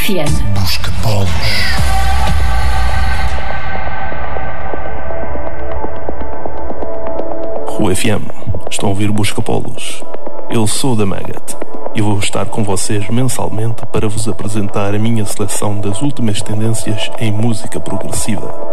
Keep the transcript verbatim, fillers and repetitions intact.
F M. Busca Polos. Rua F M, estão a ouvir Busca Polos. Eu sou da Maggot e vou estar com vocês mensalmente para vos apresentar a minha seleção das últimas tendências em música progressiva.